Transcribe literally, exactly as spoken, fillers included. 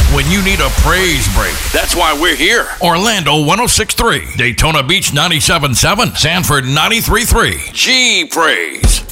when you need a praise break. That's why we're here. Orlando one oh six point three, Daytona Beach ninety-seven point seven, Sanford ninety-three point three. G Praise.